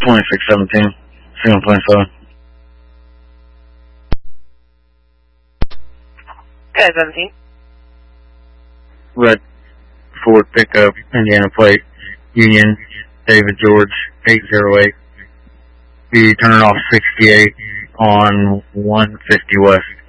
2617, 727. Okay, 17. Red Ford pickup, Indiana plate, Union, David George, 808. Be turning off 68 on 150 West.